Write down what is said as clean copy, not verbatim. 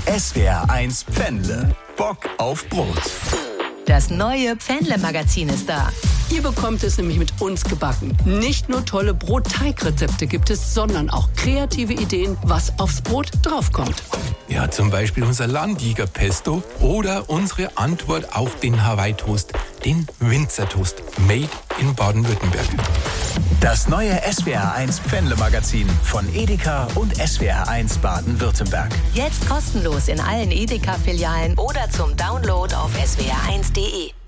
SWR1 Pfännle. Bock auf Brot. Das neue Pfännle-Magazin ist da. Ihr bekommt es nämlich mit uns gebacken. Nicht nur tolle Brotteigrezepte gibt es, sondern auch kreative Ideen, was aufs Brot draufkommt. Ja, zum Beispiel unser Landjäger-Pesto oder unsere Antwort auf den Hawaii-Toast, den Winzertoast, made in Baden-Württemberg. Das neue SWR1 Pfännle-Magazin von Edeka und SWR1 Baden-Württemberg. Jetzt kostenlos in allen Edeka-Filialen oder zum Download auf swr1.de.